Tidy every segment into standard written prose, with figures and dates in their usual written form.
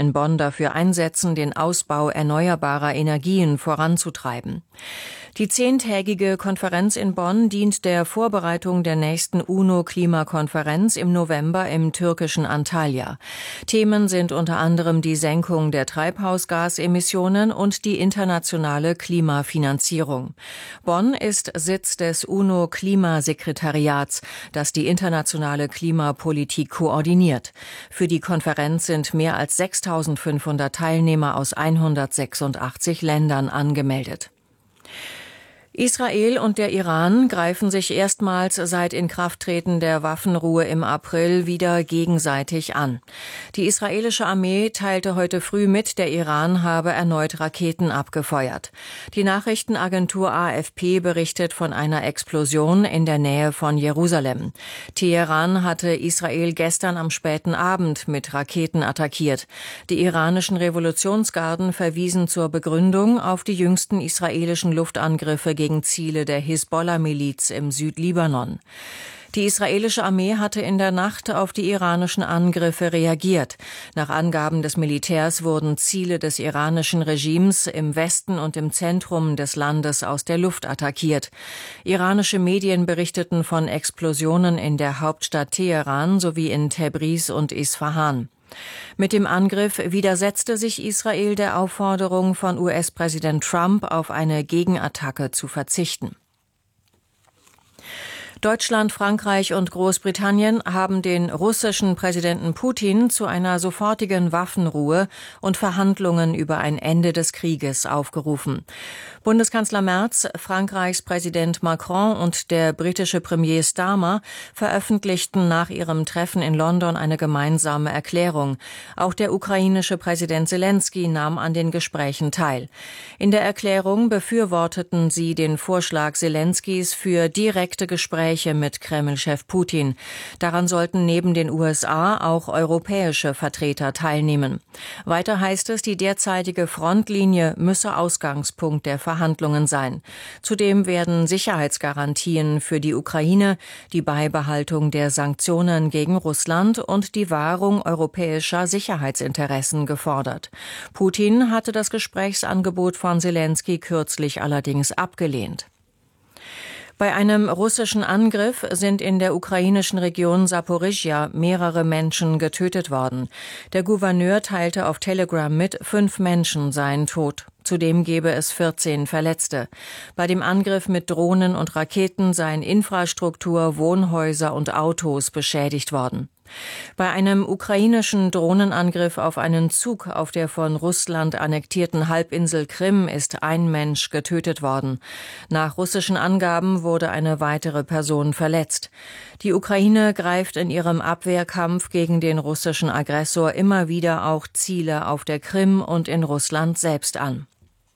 in Bonn dafür einsetzen, den Ausbau erneuerbarer Energien voranzutreiben. Die 10-tägige Konferenz in Bonn dient der Vorbereitung der nächsten UNO-Klimakonferenz im November im türkischen Antalya. Themen sind unter anderem die Senkung der Treibhausgasemissionen und die internationale Klimafinanzierung. Bonn ist Sitz des UNO-Klimasekretariats, das die internationale Klimapolitik koordiniert. Für die Konferenz sind mehr als 6.500 Teilnehmer aus 186 Ländern angemeldet. Israel und der Iran greifen sich erstmals seit Inkrafttreten der Waffenruhe im April wieder gegenseitig an. Die israelische Armee teilte heute früh mit, der Iran habe erneut Raketen abgefeuert. Die Nachrichtenagentur AFP berichtet von einer Explosion in der Nähe von Jerusalem. Teheran hatte Israel gestern am späten Abend mit Raketen attackiert. Die iranischen Revolutionsgarden verwiesen zur Begründung auf die jüngsten israelischen Luftangriffe gegen Ziele der Hisbollah-Miliz im Südlibanon. Die israelische Armee hatte in der Nacht auf die iranischen Angriffe reagiert. Nach Angaben des Militärs wurden Ziele des iranischen Regimes im Westen und im Zentrum des Landes aus der Luft attackiert. Iranische Medien berichteten von Explosionen in der Hauptstadt Teheran sowie in Tebriz und Isfahan. Mit dem Angriff widersetzte sich Israel der Aufforderung von US-Präsident Trump, auf eine Gegenattacke zu verzichten. Deutschland, Frankreich und Großbritannien haben den russischen Präsidenten Putin zu einer sofortigen Waffenruhe und Verhandlungen über ein Ende des Krieges aufgerufen. Bundeskanzler Merz, Frankreichs Präsident Macron und der britische Premier Starmer veröffentlichten nach ihrem Treffen in London eine gemeinsame Erklärung. Auch der ukrainische Präsident Selenskyj nahm an den Gesprächen teil. In der Erklärung befürworteten sie den Vorschlag Selenskys für direkte Gespräche mit Kreml-Chef Putin. Daran sollten neben den USA auch europäische Vertreter teilnehmen. Weiter heißt es, die derzeitige Frontlinie müsse Ausgangspunkt der Verhandlungen sein. Zudem werden Sicherheitsgarantien für die Ukraine, die Beibehaltung der Sanktionen gegen Russland und die Wahrung europäischer Sicherheitsinteressen gefordert. Putin hatte das Gesprächsangebot von Selenskyj kürzlich allerdings abgelehnt. Bei einem russischen Angriff sind in der ukrainischen Region Saporischschja mehrere Menschen getötet worden. Der Gouverneur teilte auf Telegram mit, 5 Menschen seien tot. Zudem gebe es 14 Verletzte. Bei dem Angriff mit Drohnen und Raketen seien Infrastruktur, Wohnhäuser und Autos beschädigt worden. Bei einem ukrainischen Drohnenangriff auf einen Zug auf der von Russland annektierten Halbinsel Krim ist ein Mensch getötet worden. Nach russischen Angaben wurde eine weitere Person verletzt. Die Ukraine greift in ihrem Abwehrkampf gegen den russischen Aggressor immer wieder auch Ziele auf der Krim und in Russland selbst an.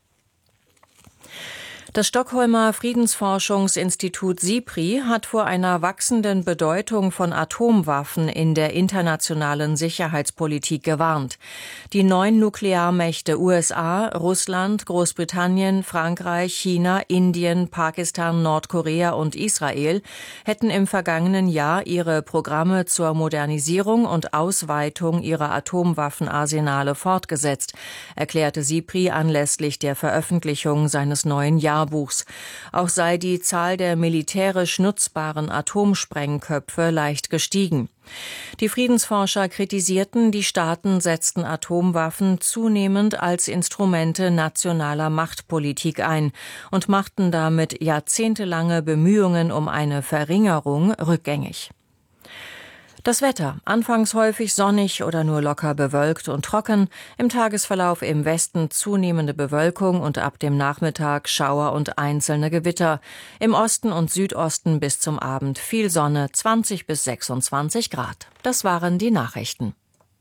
Das Stockholmer Friedensforschungsinstitut SIPRI hat vor einer wachsenden Bedeutung von Atomwaffen in der internationalen Sicherheitspolitik gewarnt. Die 9 Nuklearmächte USA, Russland, Großbritannien, Frankreich, China, Indien, Pakistan, Nordkorea und Israel hätten im vergangenen Jahr ihre Programme zur Modernisierung und Ausweitung ihrer Atomwaffenarsenale fortgesetzt, erklärte SIPRI anlässlich der Veröffentlichung seines neuen Jahrbuchs. Auch sei die Zahl der militärisch nutzbaren Atomsprengköpfe leicht gestiegen. Die Friedensforscher kritisierten, die Staaten setzten Atomwaffen zunehmend als Instrumente nationaler Machtpolitik ein und machten damit jahrzehntelange Bemühungen um eine Verringerung rückgängig. Das Wetter, anfangs häufig sonnig oder nur locker bewölkt und trocken, im Tagesverlauf im Westen zunehmende Bewölkung und ab dem Nachmittag Schauer und einzelne Gewitter. Im Osten und Südosten bis zum Abend viel Sonne, 20 bis 26 Grad. Das waren die Nachrichten.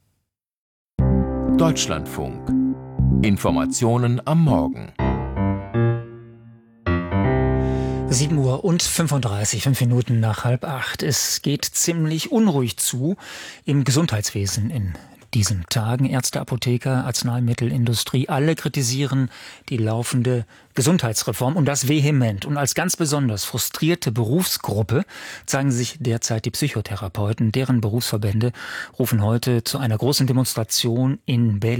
Deutschlandfunk. Informationen am Morgen. 7:35 5 Minuten nach 7:30. Es geht ziemlich unruhig zu im Gesundheitswesen in diesen Tagen. Ärzte, Apotheker, Arzneimittelindustrie, alle kritisieren die laufende Gesundheitsreform und das vehement. Und als ganz besonders frustrierte Berufsgruppe zeigen sich derzeit die Psychotherapeuten. Deren Berufsverbände rufen heute zu einer großen Demonstration in Berlin